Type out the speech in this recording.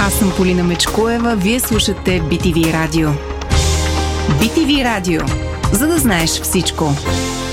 Аз съм Полина Мечкоева, вие слушате BTV Радио. BTV Радио, за да знаеш всичко.